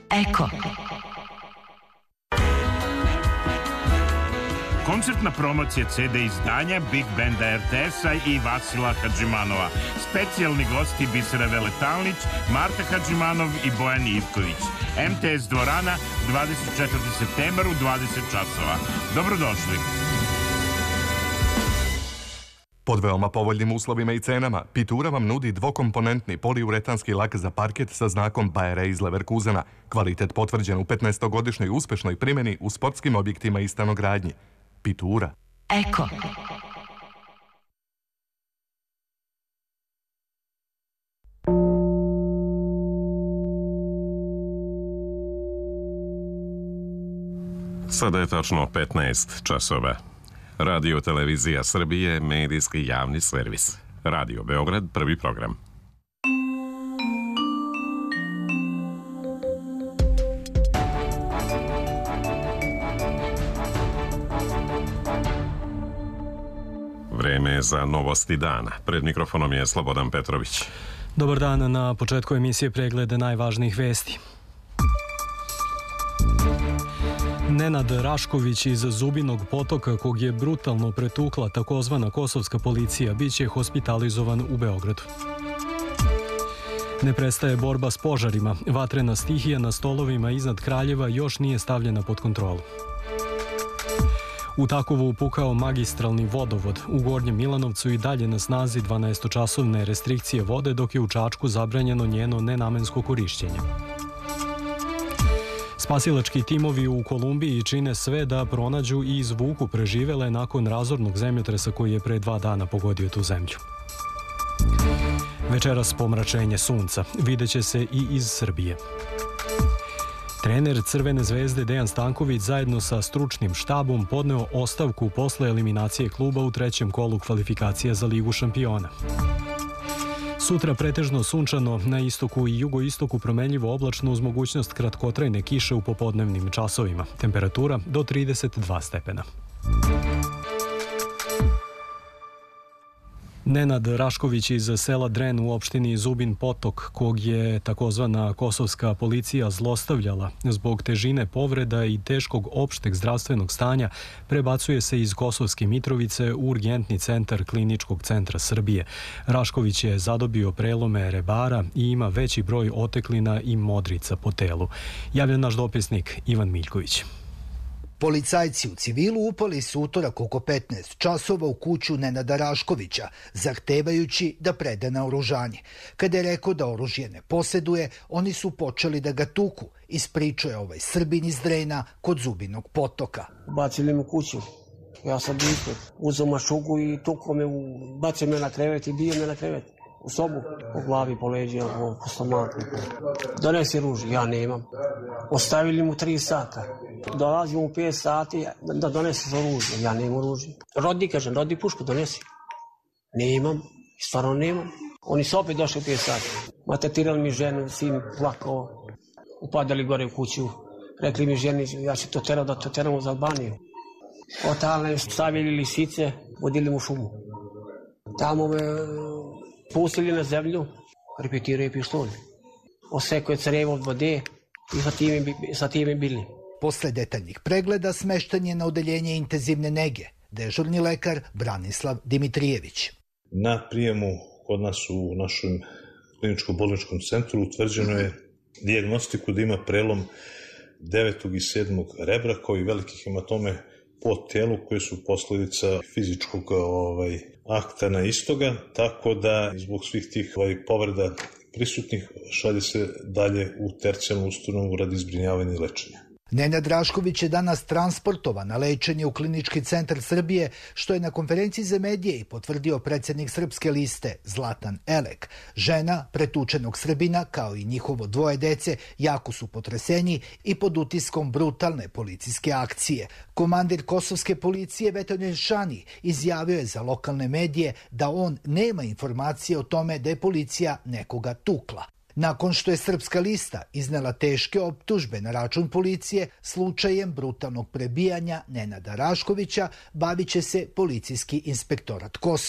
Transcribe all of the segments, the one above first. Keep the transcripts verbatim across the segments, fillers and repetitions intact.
Eko. Koncertna promocija ce de izdanja Big Banda er te es-a i Vasila Hadžimanova. Specijalni gosti Bisera Veletalnić, Marta Hadžimanov i Bojan Ivković. em te es dvorana, dvadeset četvrtog septembra u dvadeset časova. Dobrodošli. Pod veoma povoljnim uslovima i cenama, Pitura vam nudi dvokomponentni poliuretanski lak za parket sa znakom Bayer iz Leverkusena. Kvalitet potvrđen u petnaestogodišnjoj uspešnoj primjeni u sportskim objektima i stanogradnji. Pitura. Eko. Sada je tačno petnaest časova. Radio Televizija Srbije, medijski javni servis. Radio Beograd, prvi program. Vreme je za novosti dana. Pred mikrofonom je Slobodan Petrović. Dobar dan, na početku emisije preglede najvažnijih vesti. Nenad Rašković iz Zubinog Potoka, kog je brutalno pretukla takozvana kosovska policija, bit će hospitalizovan u Beogradu. Ne prestaje borba s požarima. Vatrena stihija na stolovima iznad Kraljeva još nije stavljena pod kontrolu. U Takovu upukao magistralni vodovod. U Gornjem Milanovcu i dalje na snazi dvanaestočasovne restrikcije vode, dok je u Čačku zabranjeno njeno nenamensko korišćenje. Spasilački timovi u Kolumbiji čine sve da pronađu i izvuku preživele nakon razornog zemljotresa koji je pre dva dana pogodio tu zemlju. Večeras pomračenje sunca. Videće se i iz Srbije. Trener Crvene zvezde Dejan Stanković zajedno sa stručnim štabom podneo ostavku posle eliminacije kluba u trećem kolu kvalifikacija za Ligu šampiona. Sutra pretežno sunčano, na istoku i jugoistoku promenljivo oblačno uz mogućnost kratkotrajne kiše u popodnevnim časovima. Temperatura do trideset dva stepena. Nenad Rašković iz sela Dren u opštini Zubin Potok, kog je takozvana kosovska policija zlostavljala zbog težine povreda i teškog opšteg zdravstvenog stanja, prebacuje se iz Kosovske Mitrovice u urgentni centar Kliničkog centra Srbije. Rašković je zadobio prelome rebara i ima veći broj oteklina i modrica po telu. Javlja naš dopisnik Ivan Miljković. Policajci u civilu upali su utorak oko petnaest časova u kuću Nenada Raškovića, zahtevajući da preda naoružanje. Kada je rekao da oružje ne posjeduje, oni su počeli da ga tuku, ispričao je ovaj Srbin iz Drena kod Zubinog Potoka. Bacili me u kuću. Ja sam bio ispred. Uzeo mašugu i tuko me, u... bacio me na krevet i bio me na krevet. U sobu, po glavi, po leđima, po stomaku. Donesi ružje, ja nemam. Ostavili mu tri sata. Dolazimo u pet sati da donesi oružje, ja nemam oružje. Rodi, kažem, rodi pušku, donesi. Nemam, stvarno nemam. Oni su opet došli u pet sati. Maltretirali mi ženu, sin plakao. Upadali gore u kuću. Rekli mi ženi, ja ću to terao da to teramo za Albaniju. Otalne stavili lisice, vodili mu šumu. Tamo me pustili na zemlju, repetirao je pištolj. Osekao je crevo od vode i sa tim, sa tim je bili. Posle detaljnih pregleda smešten je na odeljenje intenzivne nege. Dežurni lekar Branislav Dimitrijević. Na prijemu kod nas u našem kliničko-bolničkom centru utvrđeno je dijagnostiku da ima prelom devetog i sedmog rebra, kao i velikih hematome po telu koje su posljedica fizičkog ovaj, akta na istoga, tako da zbog svih tih ovaj, povreda prisutnih šalje se dalje u tercijalnu ustanovu radi zbrinjavanja i lečenja. Nenad Rašković je danas transportovan na lečenje u Klinički centar Srbije, što je na konferenciji za medije i potvrdio predsjednik Srpske liste Zlatan Elek. Žena pretučenog Srbina, kao i njihovo dvoje dece, jako su potreseni i pod utiskom brutalne policijske akcije. Komandir kosovske policije Vetonir Šani izjavio je za lokalne medije da on nema informacije o tome da je policija nekoga tukla. Nakon što je Srpska lista iznela teške optužbe na račun policije, slučajem brutalnog prebijanja Nenada Raškovića bavit će se policijski inspektorat Kosova.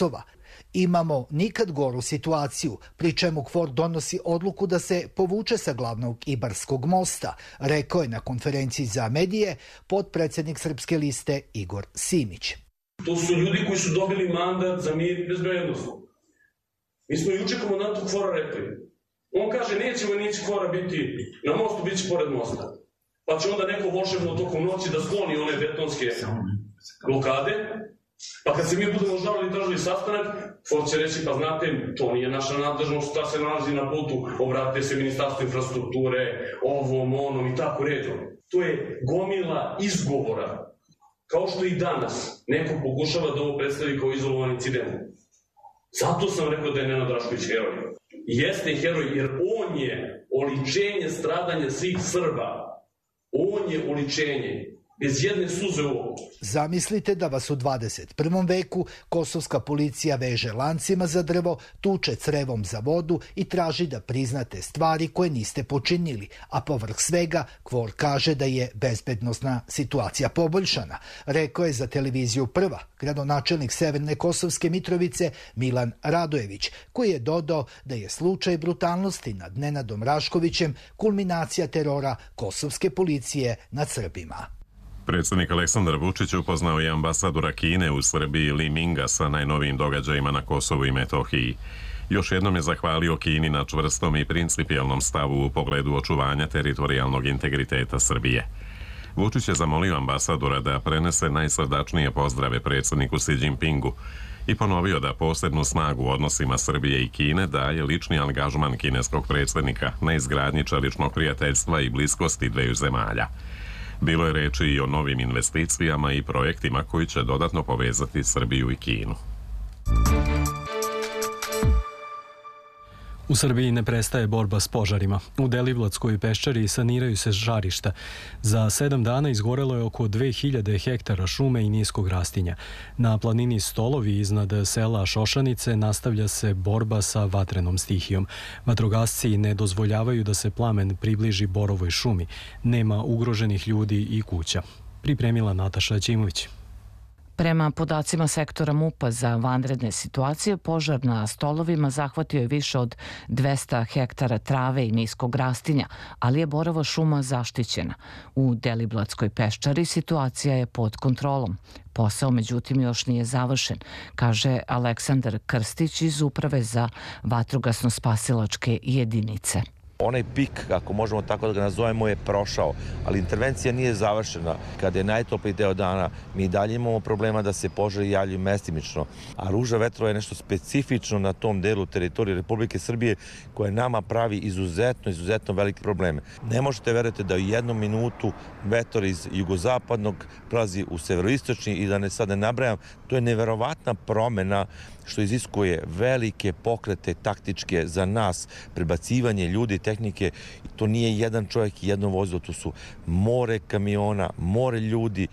Imamo nikad goru situaciju, pri čemu KFOR donosi odluku da se povuče sa glavnog Ibarskog mosta, rekao je na konferenciji za medije potpredsjednik Srpske liste Igor Simić. To su ljudi koji su dobili mandat za mir i bezbednost. Mi smo juče komandantu KFOR-a rekli. On kaže neće vojnici KFOR-a biti na mostu, bit će pored mosta. Pa će onda neko volšebno tokom noći da skloni one betonske blokade. Pa kad se mi budemo žalili i tražili sastanak, KFOR će reći, pa znate, to nije naša nadležnost, šta se nalazi na putu, obratite se Ministarstvu infrastrukture, ovom, onom i tako redom. To je gomila izgovora. Kao što i danas neko pokušava da ovo predstavi kao izolovan incident. Zato sam rekao da je Nenad Rašković heroj. Jeste heroj jer on je oličenje stradanja svih Srba. On je oličenje. Bez jedne suze u oku. Zamislite da vas u dvadeset prvom veku kosovska policija veže lancima za drvo, tuče crevom za vodu i traži da priznate stvari koje niste počinili, a povrh svega KFOR kaže da je bezbednosna situacija poboljšana, rekao je za televiziju Prva gradonačelnik Severne Kosovske Mitrovice Milan Radojević, koji je dodao da je slučaj brutalnosti nad Nenadom Raškovićem kulminacija terora kosovske policije nad Srbima. Predsjednik Aleksandar Vučić upoznao je ambasadora Kine u Srbiji Li Minga sa najnovijim događajima na Kosovu i Metohiji. Još jednom je zahvalio Kini na čvrstom i principijelnom stavu u pogledu očuvanja teritorijalnog integriteta Srbije. Vučić je zamolio ambasadora da prenese najsrdačnije pozdrave predsjedniku Xi Jinpingu i ponovio da posebnu snagu u odnosima Srbije i Kine daje lični angažman kineskog predsjednika na izgradnji čeličnog prijateljstva i bliskosti dveju zemalja. Bilo je reči i o novim investicijama i projektima koji će dodatno povezati Srbiju i Kinu. U Srbiji ne prestaje borba s požarima. U Deliblatskoj peščari saniraju se žarišta. Za sedam dana izgorelo je oko dve hiljade hektara šume i niskog rastinja. Na planini Stolovi iznad sela Šošanice nastavlja se borba sa vatrenom stihijom. Vatrogasci ne dozvoljavaju da se plamen približi borovoj šumi. Nema ugroženih ljudi i kuća. Pripremila Nataša Ćimović. Prema podacima sektora MUP-a za vanredne situacije, požar na Stolovima zahvatio je više od dvesta hektara trave i niskog rastinja, ali je borova šuma zaštićena. U Deliblatskoj peščari situacija je pod kontrolom. Posao, međutim, još nije završen, kaže Aleksandar Krstić iz Uprave za vatrogasno-spasilačke jedinice. Onaj pik, ako možemo tako da ga nazovemo, je prošao, ali intervencija nije završena. Kada je najtopliji deo dana, mi dalje imamo problema da se požari javljaju mestimično, a ruža vetrova je nešto specifično na tom delu teritorije Republike Srbije koje nama pravi izuzetno, izuzetno velike probleme. Ne možete verujete da u jednom minutu vetar iz jugozapadnog prelazi u severoistočni i da ne sad ne nabrajam, to je neverovatna promena što iziskuje velike pokrete taktičke za nas, prebacivanje ljudi, tehnike. To nije jedan čovjek i jedno vozilo, to su more kamiona, more ljudi.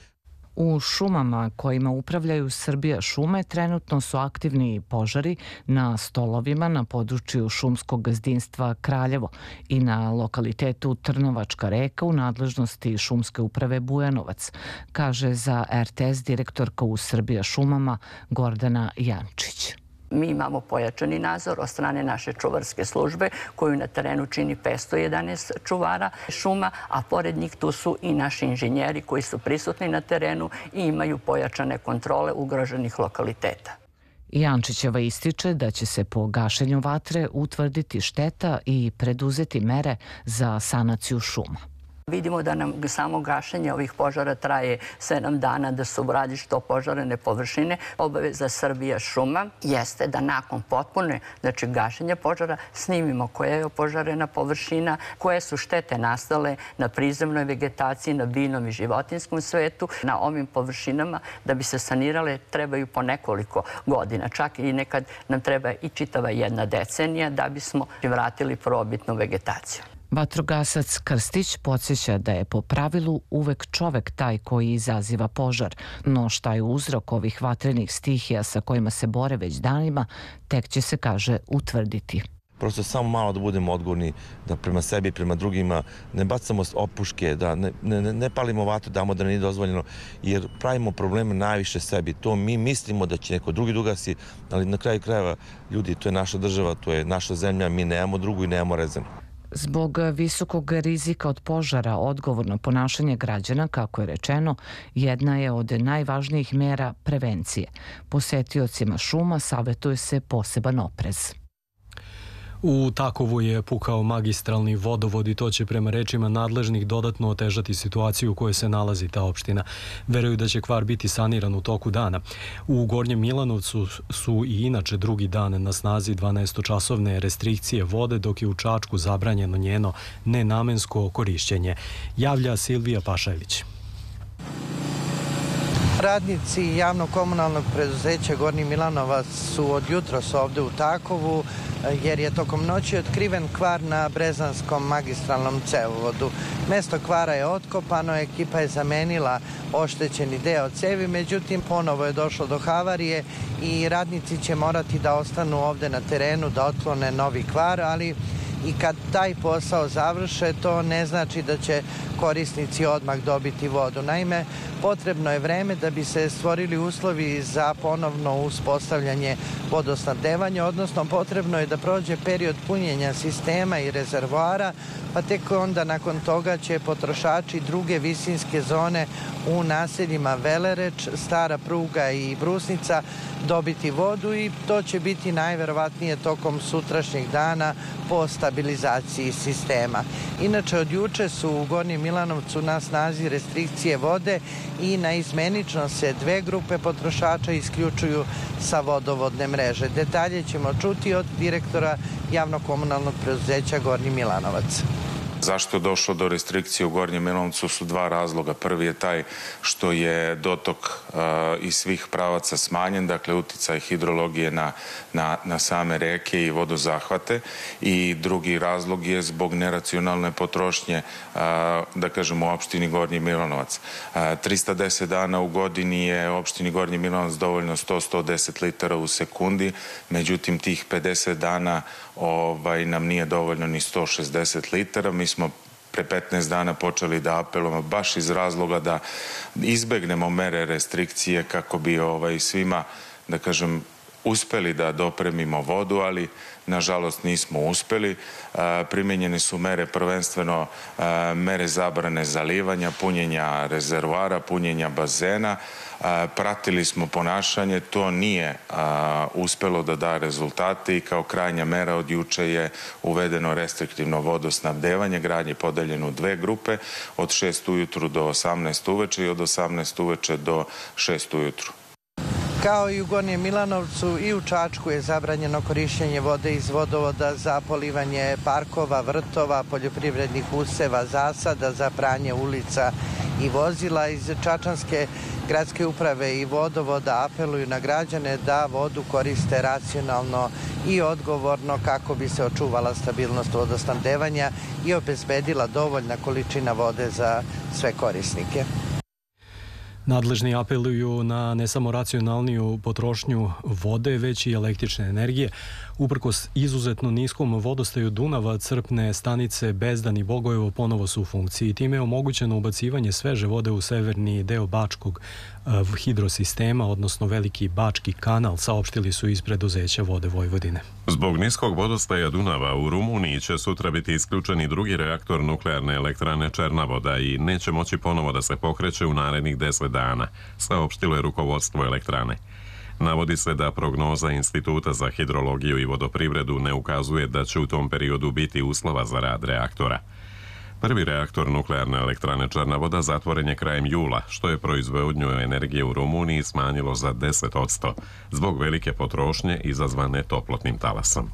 U šumama kojima upravljaju Srbija šume trenutno su aktivni požari na Stolovima na području šumskog gazdinstva Kraljevo i na lokalitetu Trnovačka reka u nadležnosti šumske uprave Bujanovac, kaže za er te es direktorka u Srbija šumama Gordana Jančić. Mi imamo pojačani nadzor od strane naše čuvarske službe koju na terenu čini petsto jedanaest čuvara šuma, a pored njih tu su i naši inženjeri koji su prisutni na terenu i imaju pojačane kontrole ugroženih lokaliteta. Jančićeva ističe da će se po gašenju vatre utvrditi šteta i preduzeti mere za sanaciju šuma. Vidimo da nam samo gašenje ovih požara traje sedam dana, da su različite opožarene površine. Obaveza Srbija šuma jeste da nakon potpune, znači gašenja požara, snimimo koja je opožarena površina, koje su štete nastale na prizemnoj vegetaciji, na biljnom i životinskom svetu. Na ovim površinama da bi se sanirale trebaju po nekoliko godina, čak i nekad nam treba i čitava jedna decenija da bismo vratili prvobitnu vegetaciju. Vatrogasac Krstić podsjeća da je po pravilu uvek čovek taj koji izaziva požar, no šta je uzrok ovih vatrenih stihija sa kojima se bore već danima, tek će se, kaže, utvrditi. Prosto samo malo da budemo odgovorni, da prema sebi, prema drugima ne bacamo opuške, da ne, ne, ne palimo vatru, damo da nije dozvoljeno, jer pravimo probleme najviše sebi. To mi mislimo da će neko drugi dugasi, ali na kraju krajeva, ljudi, to je naša država, to je naša zemlja, mi nemamo drugu i nemamo rezervu. Zbog visokog rizika od požara, odgovorno ponašanje građana, kako je rečeno, jedna je od najvažnijih mera prevencije. Posetiocima šuma savjetuje se poseban oprez. U Takovu je pukao magistralni vodovod i to će prema rečima nadležnih dodatno otežati situaciju u kojoj se nalazi ta opština. Veruju da će kvar biti saniran u toku dana. U Gornjem Milanovcu su i inače drugi dan na snazi dvanaestočasovne restrikcije vode, dok je u Čačku zabranjeno njeno nenamensko korišćenje. Javlja Silvija Pašajević. Radnici javno-komunalnog preduzeća Gornji Milanovac su od jutros ovde u Takovu, jer je tokom noći otkriven kvar na Brezanskom magistralnom cevovodu. Mesto kvara je otkopano, ekipa je zamenila oštećeni deo cevi, međutim ponovo je došlo do havarije i radnici će morati da ostanu ovde na terenu da otklone novi kvar, ali i kad taj posao završe, to ne znači da će korisnici odmah dobiti vodu. Naime, potrebno je vreme da bi se stvorili uslovi za ponovno uspostavljanje vodosnabdevanja, odnosno potrebno je da prođe period punjenja sistema i rezervoara, pa tek onda nakon toga će potrošači druge visinske zone u naseljima Velereč, Stara Pruga i Brusnica dobiti vodu i to će biti najverovatnije tokom sutrašnjeg dana po stabilizaciji sistema. Inače, od juče su u Gornjem Milanovcu na snazi restrikcije vode i naizmenično se dve grupe potrošača isključuju sa vodovodne mreže. Detalje ćemo čuti od direktora javno-komunalnog preduzeća Gornji Milanovac. Zašto je došlo do restrikcije u Gornjem Milanovcu su dva razloga. Prvi je taj što je dotok uh, iz svih pravaca smanjen, dakle uticaj hidrologije na, na, na same reke i vodozahvate, i drugi razlog je zbog neracionalne potrošnje, uh, da kažemo, u opštini Gornji Milanovac. Uh, trista deset dana u godini je opštini Gornji Milanovac dovoljno sto do sto deset litara u sekundi, međutim tih pedeset dana ovaj, nam nije dovoljno ni sto šezdeset litara. Mi smo pre petnaest dana počeli da apelujemo baš iz razloga da izbegnemo mere restrikcije kako bi ovaj, svima, da kažem, uspeli da dopremimo vodu, ali nažalost nismo uspeli. Primenjene su mere, prvenstveno mere zabrane zalivanja, punjenja rezervoara, punjenja bazena. Pratili smo ponašanje, to nije uspelo da da rezultate i kao krajnja mera od juče je uvedeno restriktivno vodosnabdevanje. Grad je podeljen u dve grupe, od šest ujutru do osamnaest uveče i od osamnaest uveče do šest ujutru. Kao i u Gornjem Milanovcu, i u Čačku je zabranjeno korišćenje vode iz vodovoda za polivanje parkova, vrtova, poljoprivrednih useva, zasada, za pranje ulica i vozila. Iz Čačanske gradske uprave i vodovoda apeluju na građane da vodu koriste racionalno i odgovorno kako bi se očuvala stabilnost vodosnabdevanja i obezbedila dovoljna količina vode za sve korisnike. Nadležni apeluju na ne samo racionalniju potrošnju vode, već i električne energije. Uprkos izuzetno niskom vodostaju Dunava, crpne stanice Bezdan i Bogojevo ponovo su u funkciji. Time je omogućeno ubacivanje sveže vode u severni deo Bačkog hidrosistema, odnosno Veliki Bački kanal, saopštili su iz preduzeća Vode Vojvodine. Zbog niskog vodostaja Dunava u Rumuniji će sutra biti isključeni drugi reaktor nuklearne elektrane Černavoda i neće moći ponovo da se pokreće u narednih deset dana, saopštilo je rukovodstvo elektrane. Navodi se da prognoza Instituta za hidrologiju i vodoprivredu ne ukazuje da će u tom periodu biti uslova za rad reaktora. Prvi reaktor nuklearne elektrane Černavoda zatvoren je krajem jula, što je proizvodnju energije u Rumuniji smanjilo za deset posto zbog velike potrošnje izazvane toplotnim talasom.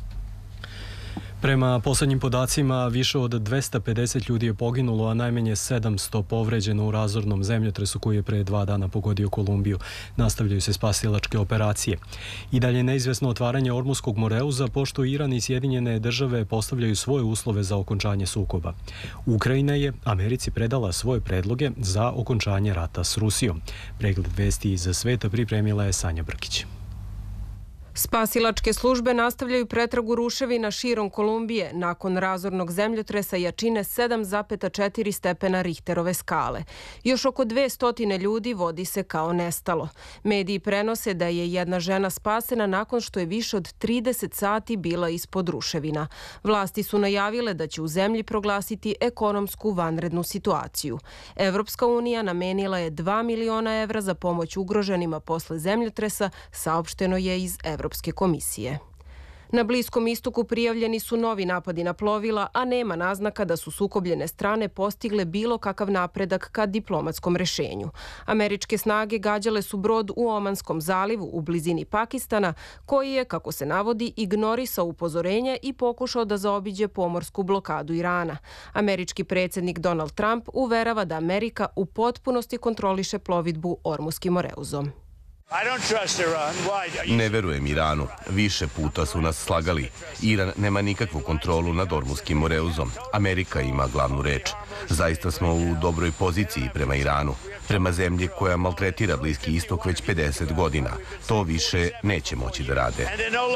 Prema poslednjim podacima, više od dvesta pedeset ljudi je poginulo, a najmanje sedamsto povređeno u razornom zemljotresu koji je pre dva dana pogodio Kolumbiju. Nastavljaju se spasilačke operacije. I dalje neizvesno otvaranje Ormuskog moreuza, pošto Iran i Sjedinjene države postavljaju svoje uslove za okončanje sukoba. Ukrajina je Americi predala svoje predloge za okončanje rata s Rusijom. Pregled vesti iz sveta pripremila je Sanja Brkić. Spasilačke službe nastavljaju pretragu ruševina širom Kolumbije nakon razornog zemljotresa jačine sedam zarez četiri stepena Richterove skale. Još oko dvesta ljudi vodi se kao nestalo. Mediji prenose da je jedna žena spasena nakon što je više od trideset sati bila ispod ruševina. Vlasti su najavile da će u zemlji proglasiti ekonomsku vanrednu situaciju. Evropska unija namenila je dva miliona evra za pomoć ugroženima posle zemljotresa, saopšteno je iz Evropske Evropske komisije. Na Bliskom istoku prijavljeni su novi napadi na plovila, a nema naznaka da su sukobljene strane postigle bilo kakav napredak ka diplomatskom rešenju. Američke snage gađale su brod u Omanskom zalivu u blizini Pakistana, koji je, kako se navodi, ignorisao upozorenja i pokušao da zaobiđe pomorsku blokadu Irana. Američki predsjednik Donald Trump uverava da Amerika u potpunosti kontroliše plovidbu Ormuskim Moreuzom. Ne verujem Iranu. Više puta su nas slagali. Iran nema nikakvu kontrolu nad Ormuskim Moreuzom. Amerika ima glavnu reč. Zaista smo u dobroj poziciji prema Iranu. Prema zemlji koja maltretira Bliski istok već pedeset godina. To više neće moći da rade.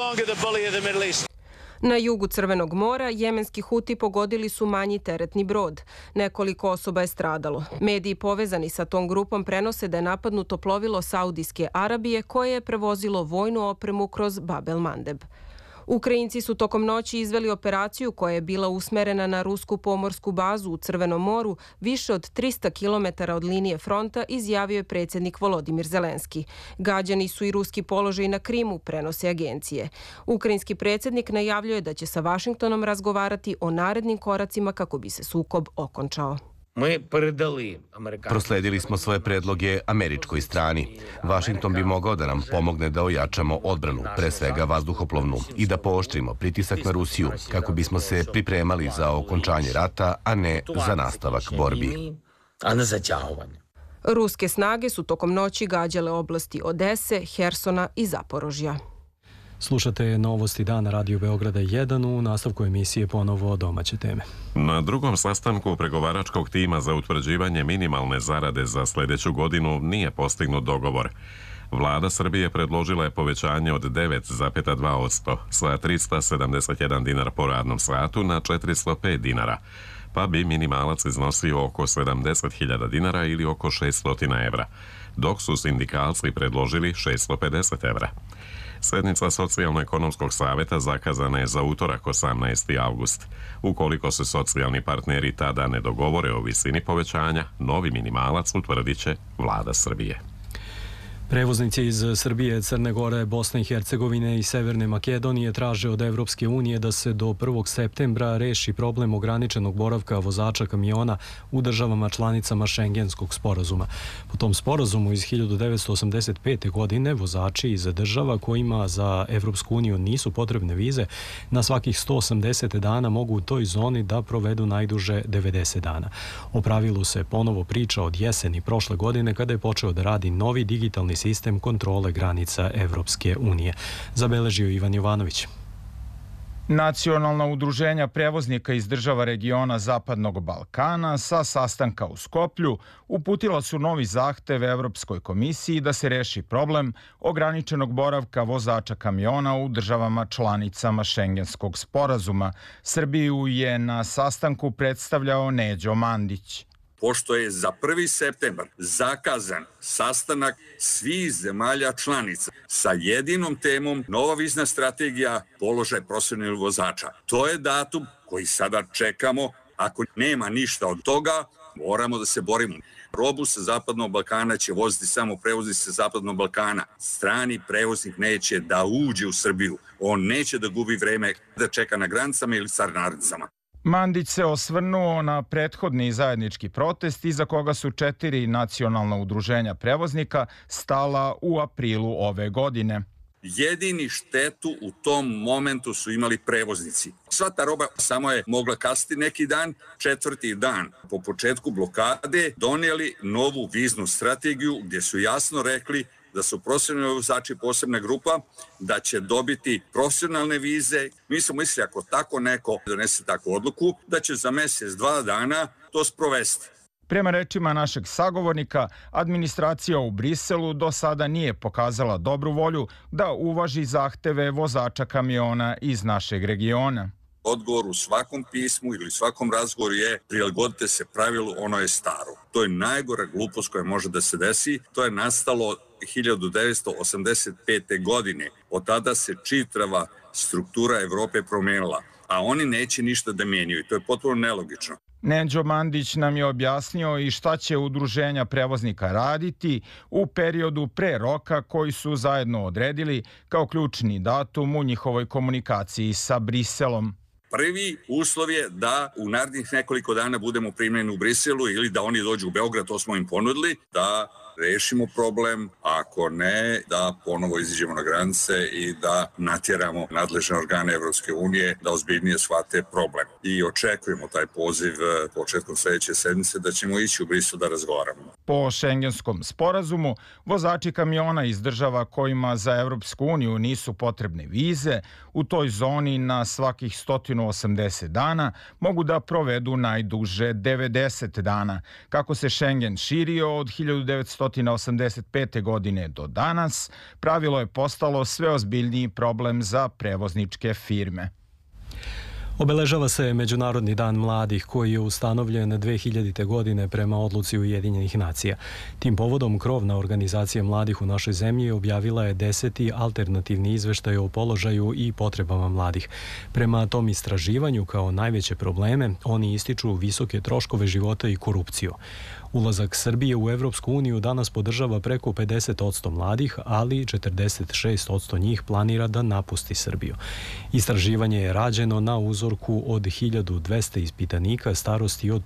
Na jugu Crvenog mora jemenski Huti pogodili su manji teretni brod. Nekoliko osoba je stradalo. Mediji povezani sa tom grupom prenose da je napadnuto plovilo Saudijske Arabije koje je prevozilo vojnu opremu kroz Bab el Mandeb. Ukrajinci su tokom noći izveli operaciju koja je bila usmerena na rusku pomorsku bazu u Crvenom moru više od trista kilometara od linije fronta, izjavio je predsjednik Volodimir Zelenski. Gađani su i ruski položaj na Krimu, prenose agencije. Ukrajinski predsjednik najavljuje da će sa Vašingtonom razgovarati o narednim koracima kako bi se sukob okončao. Prosledili smo svoje predloge američkoj strani. Vašington bi mogao da nam pomogne da ojačamo odbranu, pre svega vazduhoplovnu, i da pooštrimo pritisak na Rusiju kako bismo se pripremali za okončanje rata, a ne za nastavak borbi. Ruske snage su tokom noći gađale oblasti Odese, Hersona i Zaporožja. Slušate Novosti dana Radio Beograda jedan, u nastavku emisije ponovo domaće teme. Na drugom sastanku pregovaračkog tima za utvrđivanje minimalne zarade za sljedeću godinu nije postignut dogovor. Vlada Srbije predložila je povećanje od devet zarez dva posto sa trista sedamdeset jedan dinar po radnom satu na četiristo pet dinara, pa bi minimalac iznosio oko sedamdeset hiljada dinara ili oko šeststo evra, dok su sindikalci predložili šeststo pedeset evra. Sednica Socijalno-ekonomskog saveta zakazana je za utorak osamnaesti avgust. Ukoliko se socijalni partneri tada ne dogovore o visini povećanja, novi minimalac utvrdit će Vlada Srbije. Prevoznici iz Srbije, Crne Gore, Bosne i Hercegovine i Severne Makedonije traže od Evropske unije da se do prvog septembra reši problem ograničenog boravka vozača kamiona u državama članicama Šengenskog sporazuma. Po tom sporazumu iz hiljadu devetsto osamdeset pete. godine vozači iz država kojima za Evropsku uniju nisu potrebne vize na svakih sto osamdeset dana mogu u toj zoni da provedu najduže devedeset dana. O pravilu se ponovo priča od jeseni prošle godine kada je počeo da radi novi digitalni sistem kontrole granica Evropske unije. Zabeležio Ivan Jovanović. Nacionalna udruženja prevoznika iz država regiona Zapadnog Balkana sa sastanka u Skoplju uputila su novi zahtev Evropskoj komisiji da se reši problem ograničenog boravka vozača kamiona u državama članicama Šengenskog sporazuma. Srbiju je na sastanku predstavljao Neđo Mandić. Pošto je za prvi septembar zakazan sastanak svih zemalja članica sa jedinom temom nova vizna strategija, položaj profesionalnih vozača. To je datum koji sada čekamo. Ako nema ništa od toga, moramo da se borimo. Robu sa Zapadnog Balkana će voziti samo prevoznici sa Zapadnog Balkana. Strani prevoznik neće da uđe u Srbiju. On neće da gubi vreme da čeka na granicama ili carinarnicama. Mandić se osvrnuo na prethodni zajednički protest iza koga su četiri nacionalna udruženja prevoznika stala u aprilu ove godine. Jedini štetu u tom momentu su imali prevoznici. Sva ta roba samo je mogla kasniti neki dan. Četvrti dan po početku blokade donijeli novu viznu strategiju gdje su jasno rekli da su profesionalni vozači posebna grupa, da će dobiti profesionalne vize. Mi smo mislili ako tako neko donese takvu odluku, da će za mjesec, dva dana to sprovesti. Prema rečima našeg sagovornika, administracija u Briselu do sada nije pokazala dobru volju da uvaži zahteve vozača kamiona iz našeg regiona. Odgovor u svakom pismu ili svakom razgovoru je prilagodite se pravilu, ono je staro. To je najgora glupost koja može da se desi. To je nastalo hiljadu devetsto osamdeset pete. godine. Od tada se čitava struktura Evrope promenila, a oni neće ništa da mijenjaju. To je potpuno nelogično. Neđo Mandić nam je objasnio i šta će udruženja prevoznika raditi u periodu pre roka koji su zajedno odredili kao ključni datum u njihovoj komunikaciji sa Briselom. Prvi uslov je da u narednih nekoliko dana budemo primljeni u Briselu ili da oni dođu u Beograd, to smo im ponudili, da rešimo problem, a ako ne, da ponovo iziđemo na granice i da natjeramo nadležne organe Evropske unije da ozbiljnije shvate problem. I očekujemo taj poziv početkom sledeće sedmice da ćemo ići u Brisel da razgovaramo. Po šengenskom sporazumu, vozači kamiona iz država kojima za Evropsku uniju nisu potrebne vize, u toj zoni na svakih sto osamdeset dana mogu da provedu najduže devedeset dana. Kako se Šengen širio od hiljadu devetsto osamdeset pete. godine do danas, pravilo je postalo sve ozbiljniji problem za prevozničke firme. Obeležava se Međunarodni dan mladih koji je ustanovljen dve hiljadite. godine prema odluci Ujedinjenih nacija. Tim povodom krovna organizacija mladih u našoj zemlji objavila je deseti alternativni izveštaj o položaju i potrebama mladih. Prema tom istraživanju kao najveće probleme oni ističu visoke troškove života i korupciju. Ulazak Srbije u Evropsku uniju danas podržava preko pedeset posto mladih, ali četrdeset šest posto njih planira da napusti Srbiju. Istraživanje je rađeno na uzorku od hiljadu dvesta ispitanika starosti od